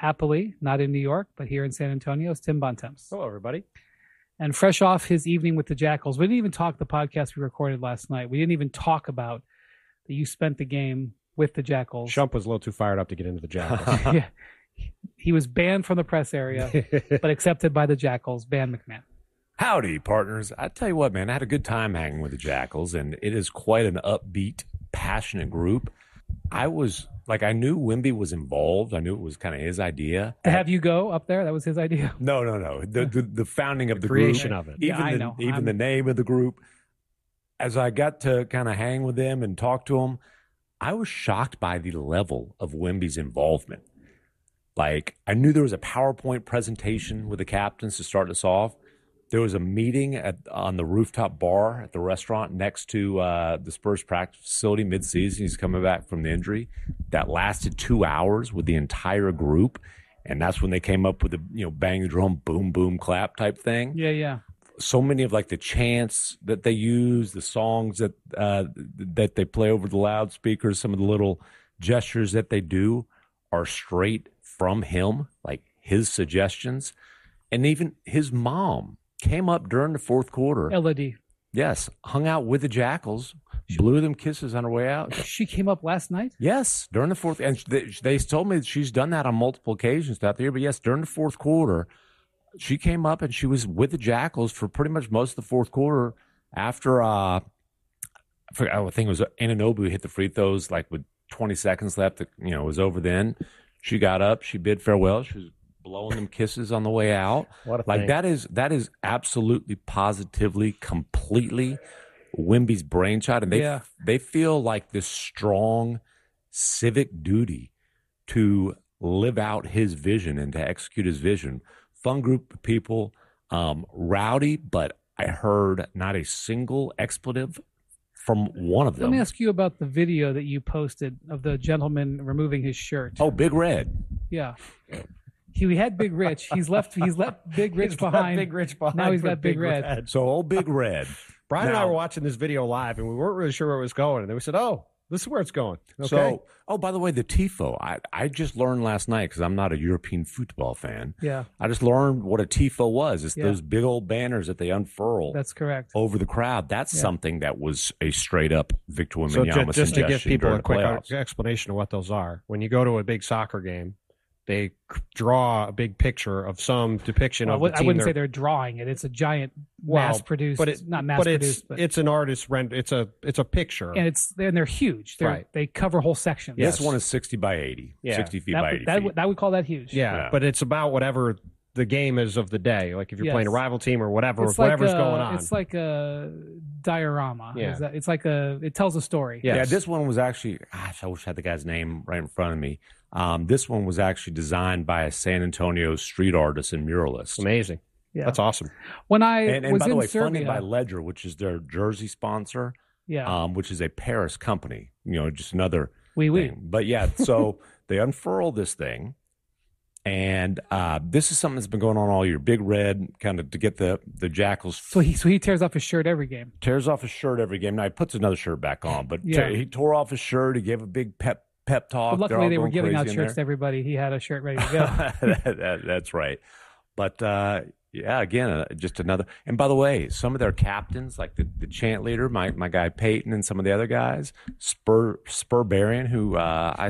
happily, not in New York, but here in San Antonio, is Tim Bontemps. Hello, everybody. And fresh off his evening with the Jackals, we didn't even talk the podcast we recorded last night. We didn't even talk about that you spent the game with the Jackals. Shump was a little too fired up to get into the Jackals. Yeah. He was banned from the press area, but accepted by the Jackals. Ban McMahon. Howdy, partners. I tell you what, man, I had a good time hanging with the Jackals, and it is quite an upbeat, passionate group. I knew Wemby was involved. I knew it was kind of his idea. To have you go up there, that was his idea. No. The founding of the creation group, of it. Even the name of the group. As I got to kind of hang with them and talk to them, I was shocked by the level of Wemby's involvement. Like, I knew there was a PowerPoint presentation with the captains to start us off. There was a meeting on the rooftop bar at the restaurant next to the Spurs practice facility mid-season. He's coming back from the injury. That lasted 2 hours with the entire group. And that's when they came up with the, bang the drum, boom, boom, clap type thing. Yeah. So many of the chants that they use, the songs that they play over the loudspeakers, some of the little gestures that they do are straight from him, like his suggestions. And even his mom came up during the fourth quarter. Elodie. Yes. Hung out with the Jackals, blew them kisses on her way out. She came up last night? Yes, during the fourth. And they told me that she's done that on multiple occasions throughout the year. But yes, during the fourth quarter, she came up and she was with the Jackals for pretty much most of the fourth quarter after, I think it was Anunoby hit the free throws with 20 seconds left. It was over then. She got up. She bid farewell. She was blowing them kisses on the way out. What a thing. That is absolutely, positively, completely Wemby's brainchild. And they feel like this strong civic duty to live out his vision and to execute his vision. Fun group of people, rowdy, but I heard not a single expletive from one of them. Let me ask you about the video that you posted of the gentleman removing his shirt. Oh, Big Red. Yeah. We had Big Rich. He's left Big Rich behind. Big Rich behind. Now he's got Big Red. So old Big Red. Brian and I were watching this video live, and we weren't really sure where it was going. And then we said, "Oh, this is where it's going." Okay. So, by the way, the TIFO. I just learned last night because I'm not a European football fan. Yeah. I just learned what a TIFO was. It's those big old banners that they unfurl. That's correct. Over the crowd. That's something that was a straight up Victor Wembanyama just to give people a quick playoffs. explanation of what those are. When you go to a big soccer game, they draw a big picture of some depiction of the team. I wouldn't say they're drawing it. It's a giant mass-produced, it's an artist render. It's a picture, and they're huge. They cover whole sections. Yes. This one is 60 by 80, 60 feet by 80 feet. That would call that huge. Yeah, but it's about whatever the game is of the day. Like if you're playing a rival team or whatever's going on. It's like a diorama. Yeah. It's like it tells a story. Yes. Yeah, this one was actually, I wish I had the guy's name right in front of me. This one was actually designed by a San Antonio street artist and muralist. Amazing. Yeah. That's awesome. When I and was by the in way, Serbia, funded by Ledger, which is their jersey sponsor, which is a Paris company. Just another thing. But yeah, so they unfurl this thing, and this is something that's been going on all year. Big Red, kind of to get the Jackals. So he tears off his shirt every game. Tears off his shirt every game. Now he puts another shirt back on, but he tore off his shirt. He gave a big pep talk. But luckily, they were giving out shirts to everybody. He had a shirt ready to go. That's right. But again, just another. And by the way, some of their captains, like the chant leader, my guy Peyton, and some of the other guys, Spur Barian, who I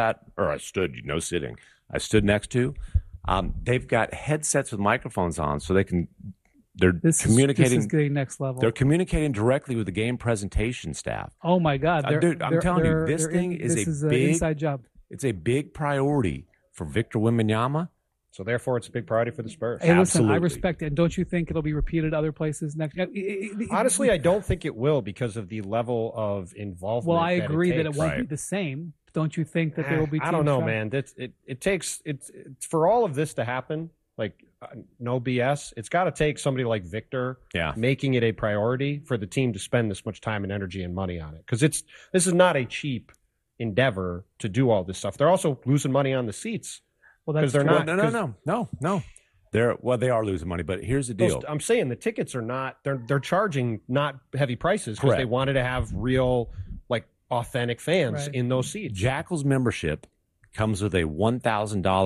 stood sitting. I stood next to. They've got headsets with microphones on, so they're communicating. This is getting next level. They're communicating directly with the game presentation staff. Oh my God, dude! I'm telling you, this thing is a big inside job. It's a big priority for Victor Wembanyama. So therefore, it's a big priority for the Spurs. Hey, listen, I respect it. And don't you think it'll be repeated other places next? Honestly, I don't think it will because of the level of involvement. Well, I agree that it won't be the same. Don't you think that there will be? I don't know, man. It takes for all of this to happen. No BS. It's got to take somebody like Victor making it a priority for the team to spend this much time and energy and money on it. Because this is not a cheap endeavor to do all this stuff. They're also losing money on the seats. Well, that's they're not. No. They are losing money, but here's the deal. I'm saying the tickets are not. They're charging not heavy prices because they wanted to have real, authentic fans in those seats. Jackals membership comes with a $1,000